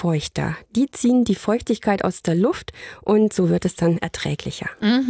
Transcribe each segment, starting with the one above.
Feuchter. Die ziehen die Feuchtigkeit aus der Luft und so wird es dann erträglicher.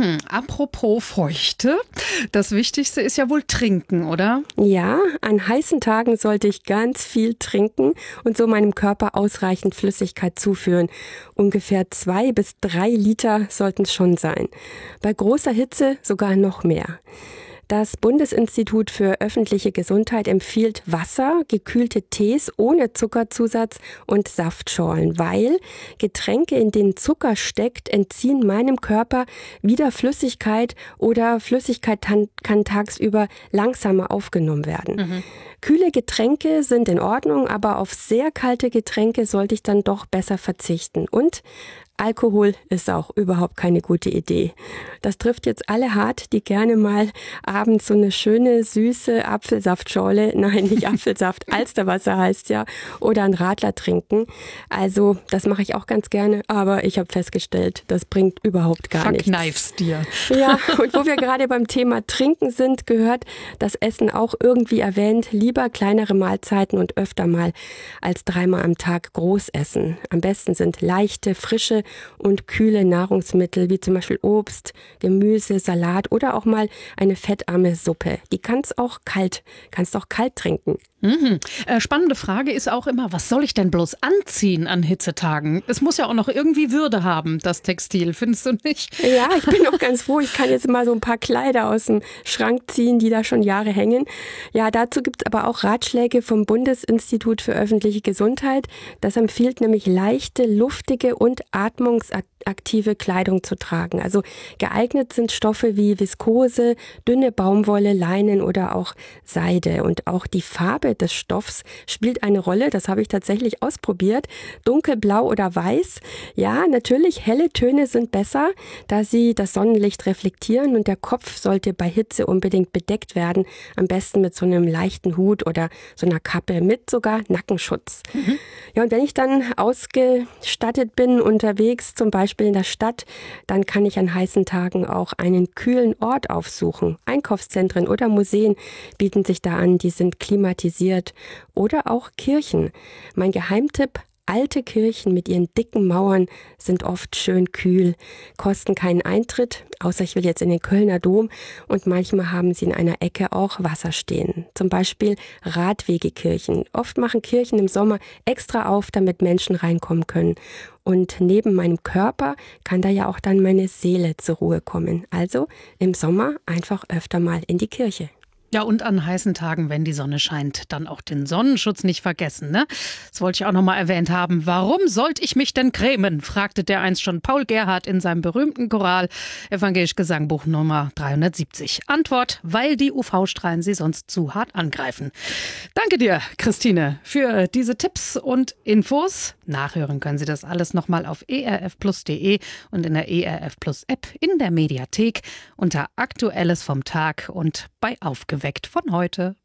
Apropos Feuchte, das Wichtigste ist ja wohl trinken, oder? Ja, an heißen Tagen sollte ich ganz viel trinken und so meinem Körper ausreichend Flüssigkeit zuführen. Ungefähr 2 bis 3 Liter sollten es schon sein. Bei großer Hitze sogar noch mehr. Das Bundesinstitut für öffentliche Gesundheit empfiehlt Wasser, gekühlte Tees ohne Zuckerzusatz und Saftschorlen, weil Getränke, in denen Zucker steckt, entziehen meinem Körper wieder Flüssigkeit oder Flüssigkeit kann tagsüber langsamer aufgenommen werden. Kühle Getränke sind in Ordnung, aber auf sehr kalte Getränke sollte ich dann doch besser verzichten. Und Alkohol ist auch überhaupt keine gute Idee. Das trifft jetzt alle hart, die gerne mal abends so eine schöne, süße Apfelsaftschorle, nein, nicht Apfelsaft, Alsterwasser heißt ja, oder einen Radler trinken. Also das mache ich auch ganz gerne, aber ich habe festgestellt, das bringt überhaupt gar nichts. Verkneif's dir. Ja, und wo wir gerade beim Thema Trinken sind, gehört das Essen auch irgendwie erwähnt. Lieber kleinere Mahlzeiten und öfter mal als 3-mal am Tag groß essen. Am besten sind leichte, frische und kühle Nahrungsmittel, wie zum Beispiel Obst, Gemüse, Salat oder auch mal eine fettarme Suppe. Die kannst auch kalt trinken. Spannende Frage ist auch immer, was soll ich denn bloß anziehen an Hitzetagen? Es muss ja auch noch irgendwie Würde haben, das Textil, findest du nicht? Ja, ich bin auch ganz froh. Ich kann jetzt mal so ein paar Kleider aus dem Schrank ziehen, die da schon Jahre hängen. Ja, dazu gibt es aber auch Ratschläge vom Bundesinstitut für öffentliche Gesundheit. Das empfiehlt nämlich leichte, luftige und atmungsaktive Kleidung zu tragen. Also geeignet sind Stoffe wie Viskose, dünne Baumwolle, Leinen oder auch Seide. Und auch die Farbe des Stoffs spielt eine Rolle. Das habe ich tatsächlich ausprobiert. Dunkelblau oder weiß. Ja, natürlich, helle Töne sind besser, da sie das Sonnenlicht reflektieren und der Kopf sollte bei Hitze unbedingt bedeckt werden. Am besten mit so einem leichten Hut oder so einer Kappe mit sogar Nackenschutz. Ja, und wenn ich dann ausgestattet bin, unterwegs, zum Beispiel in der Stadt, dann kann ich an heißen Tagen auch einen kühlen Ort aufsuchen. Einkaufszentren oder Museen bieten sich da an, die sind klimatisiert. Oder auch Kirchen. Mein Geheimtipp: alte Kirchen mit ihren dicken Mauern sind oft schön kühl, kosten keinen Eintritt, außer ich will jetzt in den Kölner Dom, und manchmal haben sie in einer Ecke auch Wasser stehen. Zum Beispiel Radwegekirchen. Oft machen Kirchen im Sommer extra auf, damit Menschen reinkommen können. Und neben meinem Körper kann da ja auch dann meine Seele zur Ruhe kommen. Also im Sommer einfach öfter mal in die Kirche. Ja, und an heißen Tagen, wenn die Sonne scheint, dann auch den Sonnenschutz nicht vergessen, ne? Das wollte ich auch noch mal erwähnt haben. Warum sollte ich mich denn cremen? Fragte dereinst schon Paul Gerhardt in seinem berühmten Choral Evangelisch Gesangbuch Nummer 370. Antwort: weil die UV-Strahlen sie sonst zu hart angreifen. Danke dir, Christine, für diese Tipps und Infos. Nachhören können Sie das alles noch mal auf erfplus.de und in der ERF Plus App, in der Mediathek, unter Aktuelles vom Tag und bei Aufgeweckt von heute.